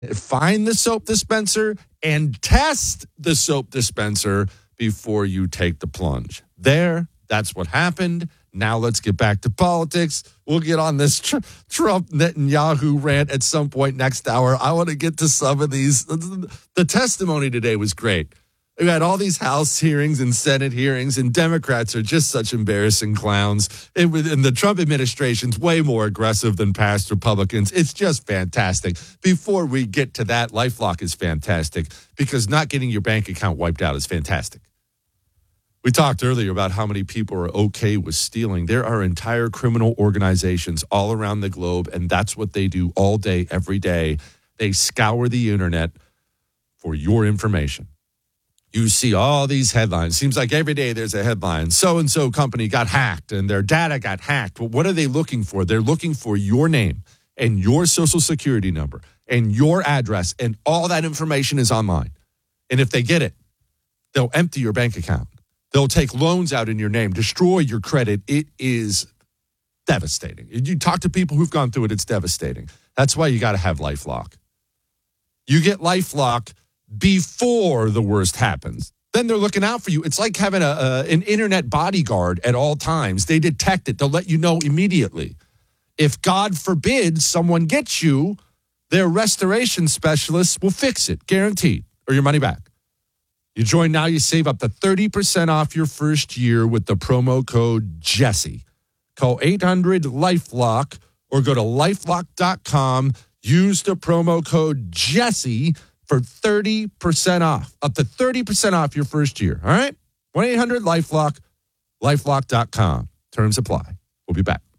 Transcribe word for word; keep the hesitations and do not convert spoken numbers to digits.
Find the soap dispenser and test the soap dispenser before you take the plunge. There, that's what happened. Now let's get back to politics. We'll get on this tr- Trump Netanyahu rant at some point next hour. I want to get to some of these. The testimony today was great. We had all these House hearings and Senate hearings, and Democrats are just such embarrassing clowns. It was, and the Trump administration's way more aggressive than past Republicans. It's just fantastic. Before we get to that, LifeLock is fantastic because not getting your bank account wiped out is fantastic. We talked earlier about how many people are okay with stealing. There are entire criminal organizations all around the globe, and that's what they do all day, every day. They scour the internet for your information. You see all these headlines. Seems like every day there's a headline. So-and-so company got hacked and their data got hacked. Well, what are they looking for? They're looking for your name and your social security number and your address, and all that information is online. And if they get it, they'll empty your bank account. They'll take loans out in your name, destroy your credit. It is devastating. You talk to people who've gone through it, it's devastating. That's why you got to have LifeLock. You get LifeLock before the worst happens. Then they're looking out for you. It's like having a, a an internet bodyguard at all times. They detect it. They'll let you know immediately. If, God forbid, someone gets you, their restoration specialists will fix it, guaranteed, or your money back. You join now, you save up to thirty percent off your first year with the promo code Jesse. Call eight hundred LifeLock or go to lifelock dot com. Use the promo code Jesse for thirty percent off, up to thirty percent off your first year. All right? one eight hundred LifeLock, lifelock dot com. Terms apply. We'll be back.